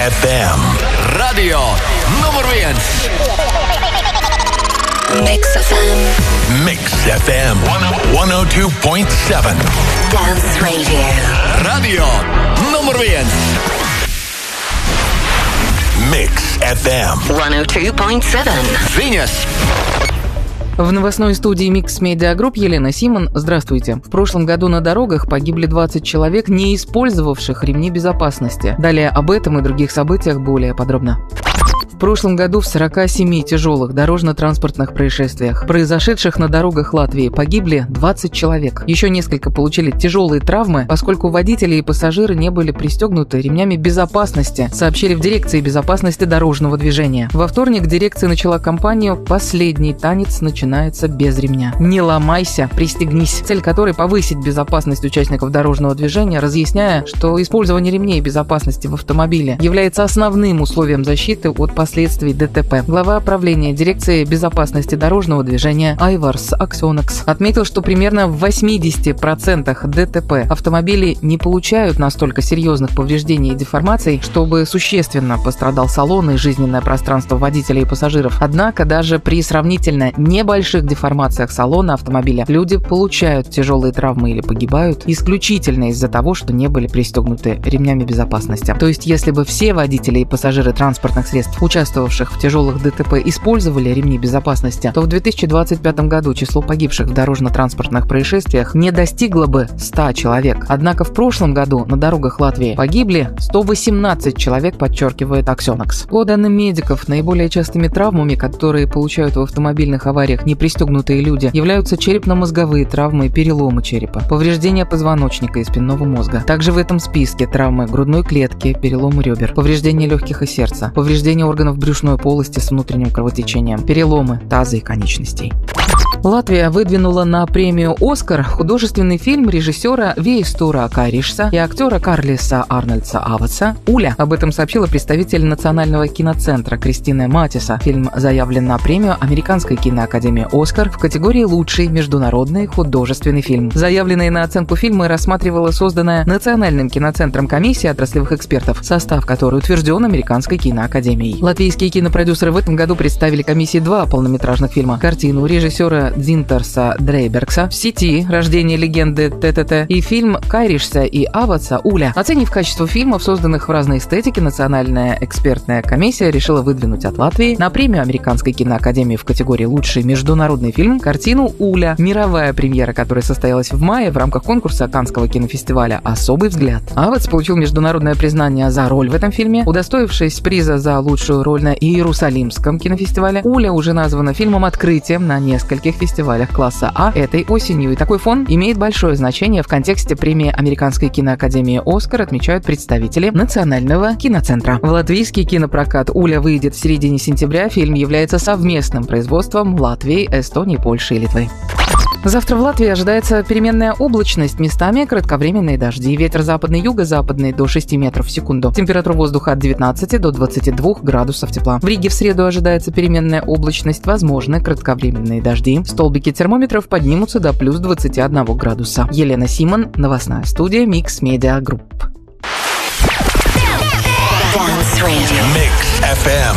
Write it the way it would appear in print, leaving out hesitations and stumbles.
FM. Radio nummer 1. Mix FM. Mix FM 102.7. Dance Radio. Radio nummer 1. Mix FM 102.7. Venus. В новостной студии Mix Media Group Елена Симон. Здравствуйте. В прошлом году на дорогах погибли 20 человек, не использовавших ремни безопасности. Далее об этом и других событиях более подробно. В прошлом году в 47 тяжелых дорожно-транспортных происшествиях, произошедших на дорогах Латвии, погибли 20 человек. Еще несколько получили тяжелые травмы, поскольку водители и пассажиры не были пристегнуты ремнями безопасности, сообщили в Дирекции безопасности дорожного движения. Во вторник дирекция начала кампанию «Последний танец начинается без ремня». Не ломайся, пристегнись, цель которой повысить безопасность участников дорожного движения, разъясняя, что использование ремней безопасности в автомобиле является основным условием защиты от последствий ДТП. Глава правления Дирекции безопасности дорожного движения Айварс Аксенакс отметил, что примерно в 80% ДТП автомобили не получают настолько серьезных повреждений и деформаций, чтобы существенно пострадал салон и жизненное пространство водителей и пассажиров. Однако даже при сравнительно небольших деформациях салона автомобиля люди получают тяжелые травмы или погибают исключительно из-за того, что не были пристегнуты ремнями безопасности. То есть, если бы все водители и пассажиры транспортных средств, участвовавших в тяжелых ДТП, использовали ремни безопасности, то в 2025 году число погибших в дорожно-транспортных происшествиях не достигло бы 100 человек. Однако в прошлом году на дорогах Латвии погибли 118 человек, подчеркивает Аксенакс. По данным медиков, наиболее частыми травмами, которые получают в автомобильных авариях непристегнутые люди, являются черепно-мозговые травмы и переломы черепа, повреждения позвоночника и спинного мозга. Также в этом списке травмы грудной клетки, переломы ребер, повреждения легких и сердца, повреждения органов брюшной полости с внутренним кровотечением, переломы таза и конечностей. Латвия выдвинула на премию «Оскар» художественный фильм режиссера Вейстура Кайришса и актера Карлиса Арнольдса Аватса «Уля». Об этом сообщила представитель Национального киноцентра Кристина Матиса. Фильм заявлен на премию Американской киноакадемии «Оскар» в категории «Лучший международный художественный фильм». Заявленные на оценку фильмы рассматривала созданная Национальным киноцентром комиссия отраслевых экспертов, состав которой утвержден Американской киноакадемией. Латвийские кинопродюсеры в этом году представили комиссии 2 полнометражных фильма: картину режиссера Дзинтерса Дрейбергса «В сети. Рождение легенды ТТТ» и фильм Кайришса и Аватса «Уля». Оценив качество фильмов, созданных в разной эстетике, Национальная экспертная комиссия решила выдвинуть от Латвии на премию Американской киноакадемии в категории «Лучший международный фильм» картину «Уля», мировая премьера которой состоялась в мае в рамках конкурса Каннского кинофестиваля «Особый взгляд». Аватс получил международное признание за роль в этом фильме, удостоившись приза за лучшую роль на Иерусалимском кинофестивале. «Уля» уже названа фильмом-открытием на нескольких фестивалях класса А этой осенью, и такой фон имеет большое значение в контексте премии Американской киноакадемии «Оскар», отмечают представители Национального киноцентра. В латвийский кинопрокат «Уля» выйдет в середине сентября. Фильм является совместным производством Латвии, Эстонии, Польши и Литвы. Завтра в Латвии ожидается переменная облачность, местами кратковременные дожди. Ветер западный, юго-западный до 6 метров в секунду. Температура воздуха от 19 до 22 градусов тепла. В Риге в среду ожидается переменная облачность, возможны кратковременные дожди. Столбики термометров поднимутся до плюс 21 градуса. Елена Симон, новостная студия Mix Media Group. Dance Radio. Mix FM